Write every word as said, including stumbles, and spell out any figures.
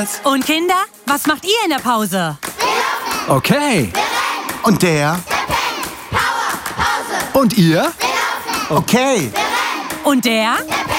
was? Und Kinder, was macht ihr in der Pause? Okay. Und der? Und ihr? Okay. Und der? Der